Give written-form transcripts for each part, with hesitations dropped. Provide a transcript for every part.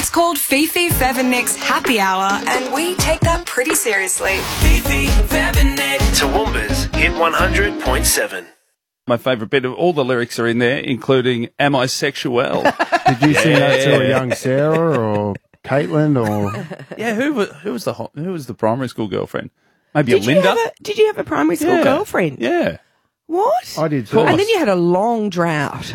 It's called Fifi, Fev and Nick's Happy Hour, and we take that pretty seriously. Fifi, Fev and Nick. Toowoomba's Hit 100.7. My favourite bit of all the lyrics are in there, including "Am I sexual?" Did you sing that to a young Sarah or Caitlin or? Yeah, who was the primary school girlfriend? Maybe a Linda. Did you have a primary school girlfriend? Yeah. What? I did too. And then you had a long drought.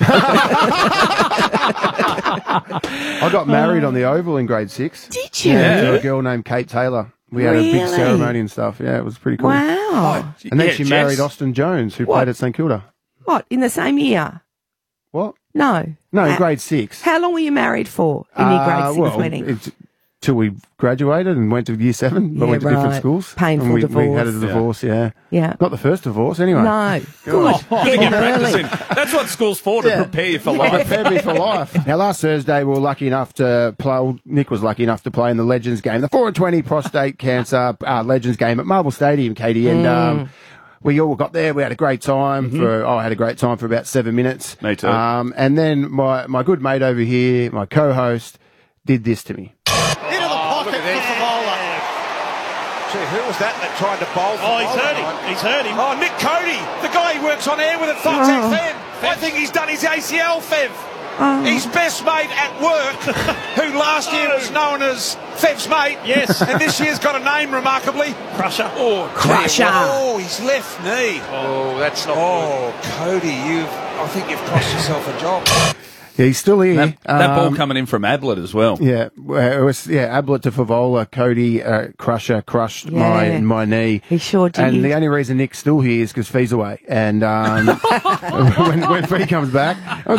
I got married on the Oval in grade 6. Did you? To a girl named Kate Taylor. We had a big ceremony and stuff. Yeah, it was pretty cool. Wow. And then she married Austin Jones, who played at St Kilda. What, in the same year? What? No. No, in grade 6. How long were you married for in your grade 6 wedding? Till we graduated and went to year 7, but went to different schools. Painful and we divorce. We had a divorce, yeah. Not the first divorce, anyway. No. Good. Get practicing. That's what school's for, to prepare you for life. Prepare me for life. Now, last Thursday, we were lucky enough to play, Nick was lucky enough to play in the Legends game, the 4-20 prostate cancer Legends game at Marvel Stadium, Katie, and we all got there. We had a great time. I had a great time for about 7 minutes. Me too. And then my good mate over here, my co-host, did this to me. Into the pocket for Favola. Gee, who was that tried to bowl? He's hurt him. He's hurt him. Oh, Nick Cody, the guy who works on air with at Fox FM. I think he's done his ACL, Fev. His best mate at work, who last year was known as Fev's mate. Yes. And this year's got a name, remarkably. Crusher. Crusher. Oh, his left knee. Oh, that's not good. Cody, I think you've cost yourself a job. Yeah, he's still here. That ball coming in from Ablett as well. Yeah, it was Ablett to Favola. Cody Crusher crushed my knee. He sure did. And the only reason Nick's still here is because Fee's away. And when Fee comes back,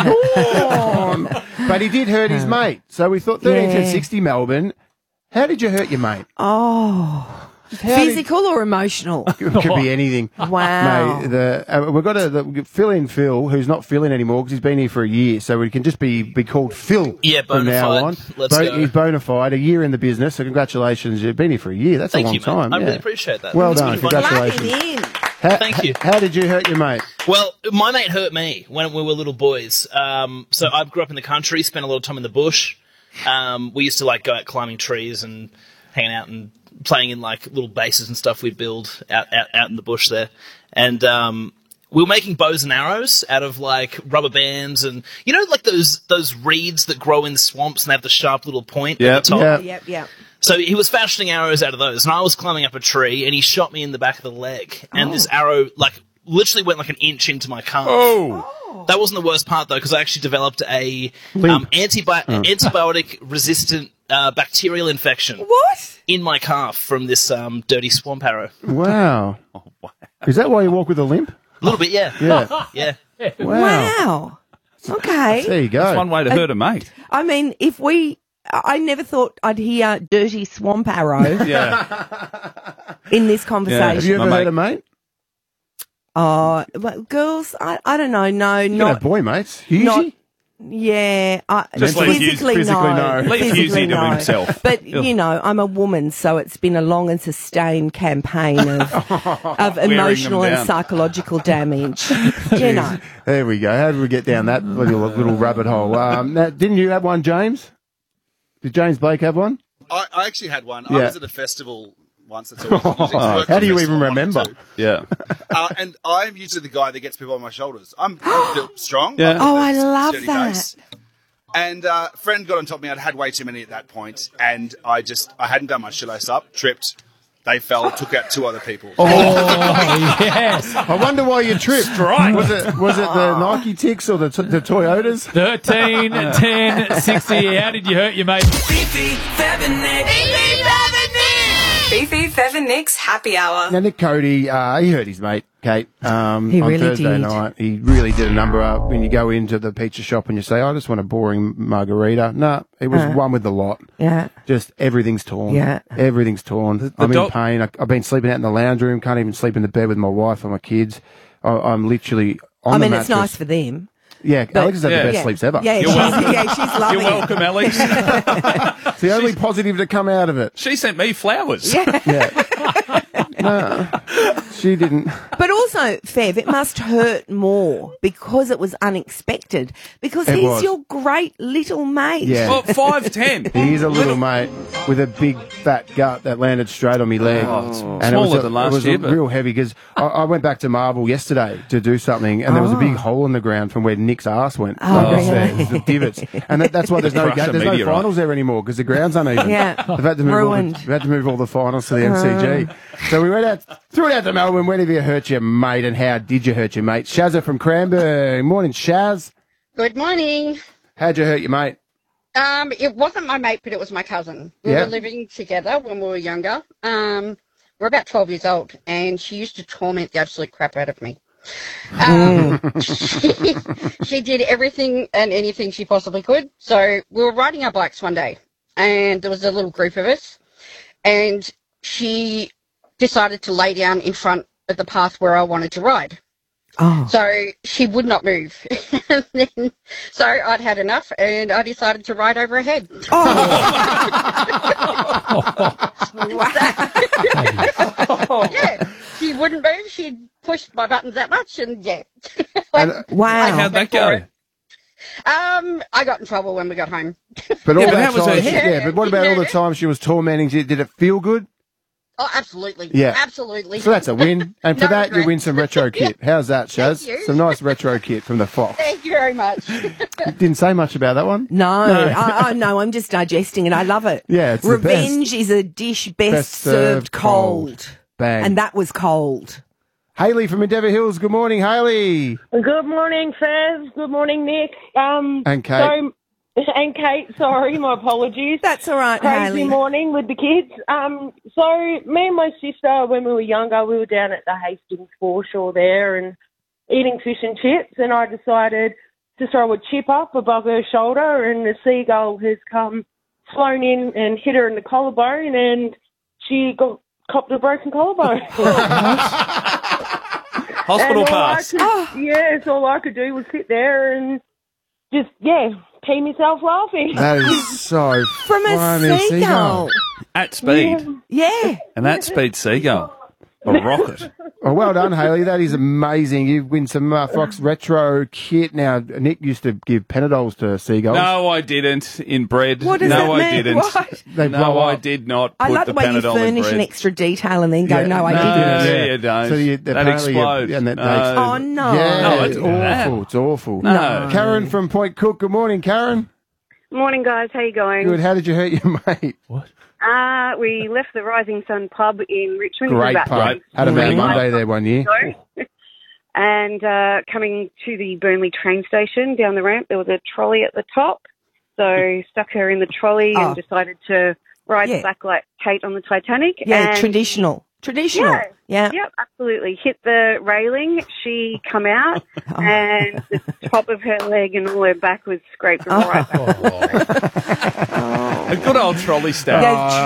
but he did hurt his mate. So we thought 13-10-60 Melbourne. How did you hurt your mate? Oh. Physical or emotional? It could be anything. Wow. Mate, we've got to fill in Phil, who's not filling anymore because he's been here for a year, so we can just be called Phil from now on. Let's go. He's bona fide, a year in the business, so congratulations. You've been here for a year. That's a long time. I really appreciate that. Well It's done. been fun. Congratulations. Thank you. How did you hurt your mate? Well, my mate hurt me when we were little boys. So I grew up in the country, spent a lot of time in the bush. We used to go out climbing trees and hanging out and playing in little bases and stuff we'd build out in the bush there. And we were making bows and arrows out of rubber bands and those reeds that grow in swamps and they have the sharp little point at the top. Yep. So he was fashioning arrows out of those, and I was climbing up a tree, and he shot me in the back of the leg, and this arrow literally went an inch into my calf. Oh. That wasn't the worst part though, because I actually developed a antibiotic resistant bacterial infection. What? In my calf from this dirty swamp arrow. Wow. Is that why you walk with a limp? A little bit, yeah. Yeah. Yeah. Wow. Okay. There you go. That's one way to hurt a mate. I mean, I never thought I'd hear dirty swamp arrow in this conversation. Have you ever hurt a mate? Oh, well, girls, I don't know. No, You not. know, boy mates. Usually? Yeah, Just leave physically Hughes- no. Leave Hughesy to himself. But, I'm a woman, so it's been a long and sustained campaign of emotional and down. psychological damage. You know. There we go. How did we get down that little rabbit hole? Now, didn't you have one, James? Did James Blake have one? I actually had one. Yeah. I was at a festival once. That's all. How do you even remember? Yeah. And I'm usually the guy that gets people on my shoulders. I'm built strong. Yeah. Oh, I love sturdy that. face. And a friend got on top of me. I'd had way too many at that point, and I hadn't done my shoelace up, tripped. They fell, took out 2 other people. Oh, yes. I wonder why you tripped. Strike. Was it the Nike Ticks or the Toyotas? 13, 10, 60. How did you hurt your mate? Fifi, Fev and Nick. Fifi, Fev and Nick's Happy Hour. Now, Nick Cody, he hurt his mate, Kate, on really Thursday did. night. He really did a number up. When you go into the pizza shop and you say, I just want a boring margarita. No, it was one with the lot. Yeah. Just everything's torn. Yeah. Everything's torn. I'm in pain. I've been sleeping out in the lounge room. Can't even sleep in the bed with my wife and my kids. I'm literally on the mattress. It's nice for them. Yeah, Alex has had the best sleeps ever. Yeah, she's loving You're welcome, Alex. It's the only positive to come out of it. She sent me flowers. Yeah. She didn't. But also, Fev, it must hurt more because it was unexpected. Because It he's was. your great little mate. Yeah. Well, 5'10". He's a little mate with a big fat gut that landed straight on me leg. Oh, it's And it smaller was than last it was year, but- real heavy because I went back to Marvel yesterday to do something and there was a big hole in the ground from where Nick's arse went. really? It was the divots. And that's why there's no Crush a there's no meteorite. finals there anymore because the ground's uneven. Yeah. They've had to move Ruined. We've had to move all the finals to the MCG. So we went out, threw it out to Melbourne. When have you hurt your mate and how did you hurt your mate? Shazza from Cranbourne. Morning, Shaz. Good morning. How'd you hurt your mate? It wasn't my mate, but it was my cousin. We Yeah. were living together when we were younger. We're about 12 years old, and she used to torment the absolute crap out of me. She did everything and anything she possibly could. So we were riding our bikes one day, and there was a little group of us, and she decided to lay down in front of the path where I wanted to ride. Oh. So she would not move. And then, so I'd had enough, and I decided to ride over her head. Yeah, she wouldn't move. She'd pushed my buttons that much, and yeah. Wow. How'd that go? I got in trouble when we got home. But all Yeah, but that how was time, her yeah, but what about all the time she was tormenting you? Did it feel good? Oh, absolutely. Yeah. Absolutely. So that's a win. And for No that, you regret. win some retro kit. How's that, Shaz? Thank you. Some nice retro kit from the Fox. Thank you very much. Didn't say much about that one. No, no, I'm just digesting it. I love it. Yeah, it's the Revenge is a dish best served cold. Bang. And that was cold. Haley from Endeavour Hills. Good morning, Haley. Good morning, Fev. Good morning, Nick. And Kate. And Kate, sorry, my apologies. That's all right, Crazy Hayley. morning with the kids. So me and my sister, when we were younger, we were down at the Hastings foreshore there and eating fish and chips, and I decided to throw a chip up above her shoulder, and the seagull has flown in and hit her in the collarbone, and she copped a broken collarbone. Hospital And pass. all I could do was sit there and just, pee myself laughing. That is so From a funny. seagull. At speed. Yeah. And that speed seagull. A rocket. Oh, well done, Haley. That is amazing. You win some Fox retro kit. Now, Nick used to give Panadols to seagulls. No, I didn't. In bread. What does no, that I mean? didn't. What? They blow No, I up. did not I put love the the way you Panadol in furnish bread. an extra detail and then go, Yeah, no, I no, didn't. yeah, you don't. So That apparently explodes. and that No. Oh, no. Yeah, No, it's don't do that. awful. It's awful. No. Karen from Point Cook. Good morning, Karen. Morning, guys. How you going? Good. How did you hurt your mate? We left the Rising Sun pub in Richmond. Great about pub. Had a bad Monday there one year. And coming to the Burnley train station down the ramp, there was a trolley at the top. So stuck her in the trolley and decided to ride back like Kate on the Titanic. Yeah, and traditional. Yeah. Yep, absolutely. Hit the railing. She come out, and the top of her leg and all her back was scraped right back. A good old trolley stack. Yeah,